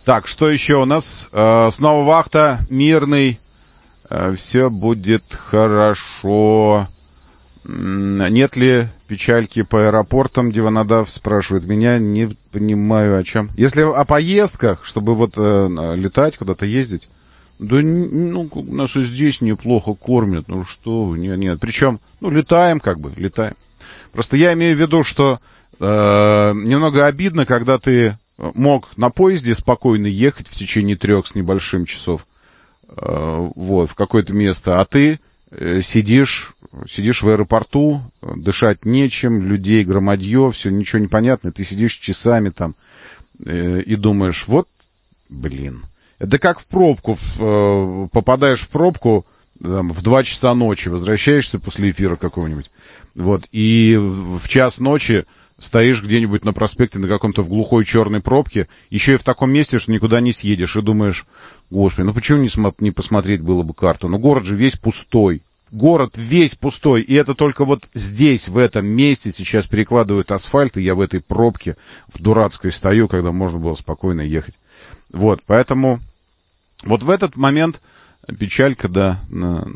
Так, что еще у нас? Снова вахта, мирный. Все будет хорошо. Нет ли печальки по аэропортам? Диванадав спрашивает меня. Не понимаю, о чем. Если о поездках, чтобы вот летать, куда-то ездить. Да, ну, нас и здесь неплохо кормят. Ну, что вы, нет. Причем, летаем летаем. Просто я имею в виду, что немного обидно, когда ты мог на поезде спокойно ехать в течение 3 с небольшим часов в какое-то место, а ты сидишь в аэропорту, дышать нечем, людей громадье, все, ничего не понятно, ты сидишь часами там и думаешь, это как в пробку, попадаешь в пробку в 2 часа ночи, возвращаешься после эфира какого-нибудь, и в час ночи стоишь где-нибудь на проспекте на каком-то в глухой черной пробке, еще и в таком месте, что никуда не съедешь, и думаешь, господи, почему не посмотреть было бы карту? Город же весь пустой. Город весь пустой, и это только здесь, в этом месте сейчас перекладывают асфальт, и я в этой пробке в дурацкой стою, когда можно было спокойно ехать. Поэтому в этот момент печалька, да,